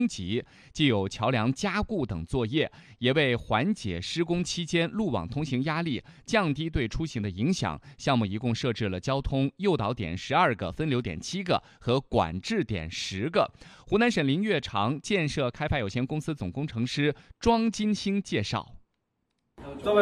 级，既有桥梁加固等作业，也为缓解施工期间路网通行压力，降低对出行的影响。项目一共设置了交通诱导点12个、分流点7个和管制点10个。湖南省林悦长建设开发有限公司总工程师庄金星介绍。